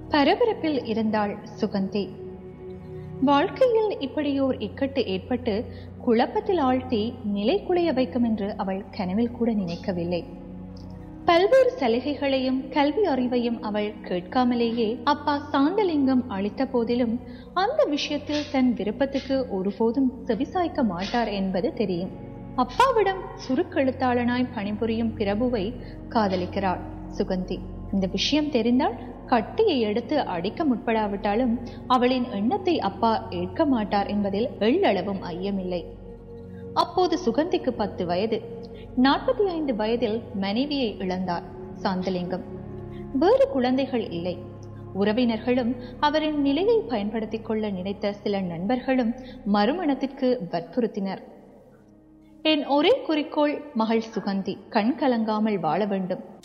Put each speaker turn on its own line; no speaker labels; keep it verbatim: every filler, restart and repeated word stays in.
பரபரப்பில் இருந்தாள் சுகந்தி. வாழ்க்கையில் இப்படியோர் இக்கட்டு ஏற்பட்டு குழப்பத்தில் ஆழ்த்தி நிலை குலைய வைக்கும் என்று அவள் கனவில் கூட நினைக்கவில்லை. பல்வேறு சலுகைகளையும் கல்வி அறிவையும் அவள் கேட்காமலேயே அப்பா சாந்தலிங்கம் அளித்த போதிலும் அந்த விஷயத்தில் தன் விருப்பத்துக்கு ஒருபோதும் செவிசாய்க்க மாட்டார் என்பது தெரியும். அப்பாவிடம் சுருக்கெழுத்தாளனாய் பணிபுரியும் பிரபுவை காதலிக்கிறாள் சுகந்தி. இந்த விஷயம் தெரிந்தால் கட்டியை எடுத்து அடிக்க முற்படாவிட்டாலும் அவளின் எண்ணத்தை அப்பா ஏற்க மாட்டார் என்பதில் எள்ளளவும் ஐயமில்லை. அப்போது சுகந்திக்கு பத்து வயது. நாற்பத்தி ஐந்து வயதில் மனைவியை இழந்தார் சாந்தலிங்கம். வேறு குழந்தைகள் இல்லை. உறவினர்களும் அவரின் நிலையை பயன்படுத்திக் கொள்ள நினைத்த சில நண்பர்களும் மறுமணத்திற்கு வற்புறுத்தினர். என் ஒரே குறிக்கோள் மகள் சுகந்தி கண் கலங்காமல் வாழ வேண்டும்.